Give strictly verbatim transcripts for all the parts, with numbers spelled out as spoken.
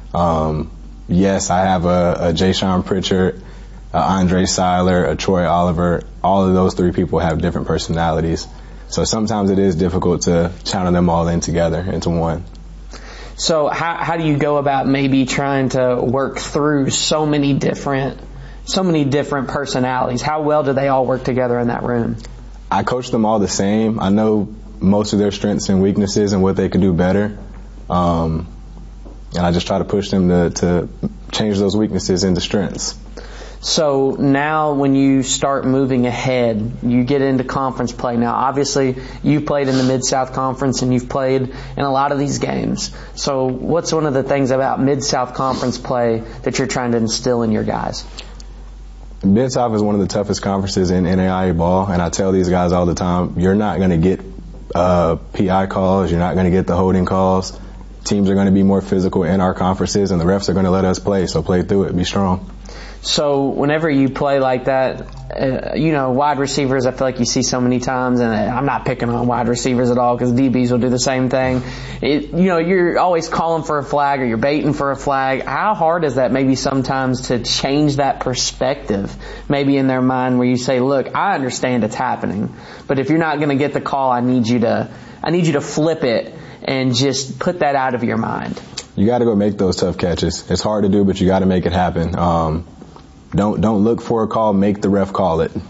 Um, yes, I have a, a Jay-Sean Pritchard, a Andre Seiler, a Troy Oliver. All of those three people have different personalities. So sometimes it is difficult to channel them all in together into one. So how how do you go about maybe trying to work through so many different so many different personalities? How well do they all work together in that room? I coach them all the same. I know most of their strengths and weaknesses and what they could do better. Um, and I just try to push them to, to change those weaknesses into strengths. So now when you start moving ahead, you get into conference play. Now obviously you've played in the Mid-South Conference and you've played in a lot of these games. So what's one of the things about Mid-South Conference play that you're trying to instill in your guys? Mid-South is one of the toughest conferences in N A I A ball, and I tell these guys all the time, you're not going to get uh, P I calls, you're not going to get the holding calls. Teams are going to be more physical in our conferences, and the refs are going to let us play, so play through it, be strong. So whenever you play like that, uh, you know, wide receivers, I feel like you see so many times, and I'm not picking on wide receivers at all because D Bs will do the same thing. It, you know, you're always calling for a flag or you're baiting for a flag. How hard is that maybe sometimes to change that perspective, maybe in their mind where you say, look, I understand it's happening, but if you're not going to get the call, I need you to, I need you to flip it and just put that out of your mind. You got to go make those tough catches. It's hard to do, but you got to make it happen. Um, Don't don't look for a call, make the ref call it.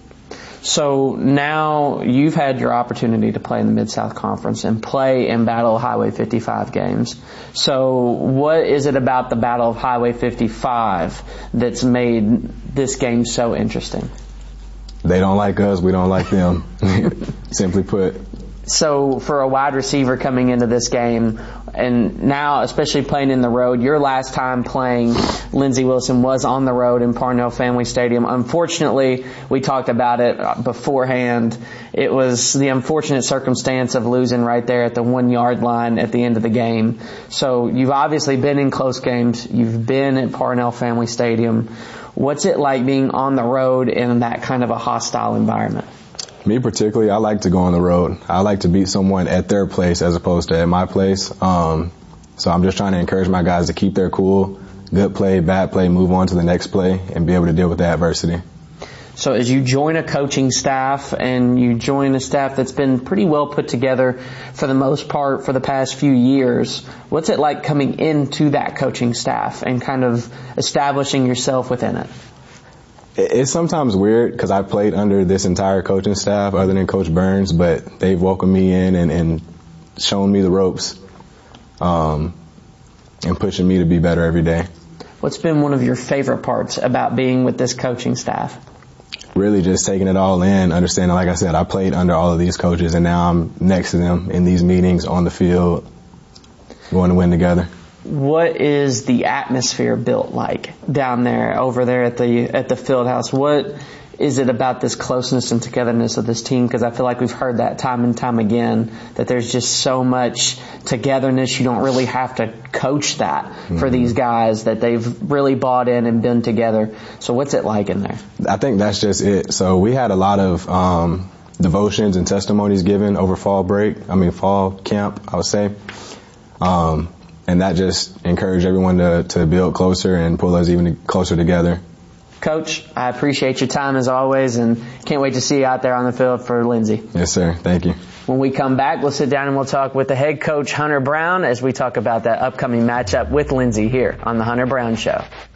So now you've had your opportunity to play in the Mid-South Conference and play in Battle of Highway fifty-five games. So what is it about the Battle of Highway fifty-five that's made this game so interesting? They don't like us, we don't like them. Simply put. So for a wide receiver coming into this game, and now especially playing in the road, your last time playing Lindsey Wilson was on the road in Parnell Family Stadium. Unfortunately, we talked about it beforehand. It was the unfortunate circumstance of losing right there at the one yard line at the end of the game. So you've obviously been in close games. You've been at Parnell Family Stadium. What's it like being on the road in that kind of a hostile environment? Me particularly, I like to go on the road. I like to beat someone at their place as opposed to at my place. Um, so I'm just trying to encourage my guys to keep their cool, good play, bad play, move on to the next play, and be able to deal with the adversity. So as you join a coaching staff and you join a staff that's been pretty well put together for the most part for the past few years, what's it like coming into that coaching staff and kind of establishing yourself within it? It's sometimes weird because I've played under this entire coaching staff other than Coach Burns, but they've welcomed me in and, and shown me the ropes um, and pushing me to be better every day. What's been one of your favorite parts about being with this coaching staff? Really just taking it all in, understanding, like I said, I played under all of these coaches, and now I'm next to them in these meetings, on the field, going to win together. What is the atmosphere built like down there, over there at the at the field house? What is it about this closeness and togetherness of this team? Because I feel like we've heard that time and time again, that there's just so much togetherness. You don't really have to coach that mm-hmm. for these guys, that they've really bought in and been together. So what's it like in there? I think that's just it. So we had a lot of um, devotions and testimonies given over fall break. I mean, fall camp, I would say. Um, And that just encouraged everyone to, to build closer and pull us even closer together. Coach, I appreciate your time as always, and can't wait to see you out there on the field for Lindsey. Yes, sir. Thank you. When we come back, we'll sit down and we'll talk with the head coach, Hunter Brown, as we talk about that upcoming matchup with Lindsey here on The Hunter Brown Show.